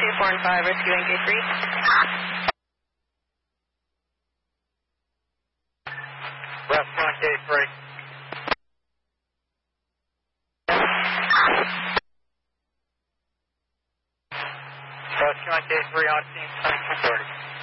4 and 5, rescuing K3. Rescuing K3. Rescuing K3 on scene 2230.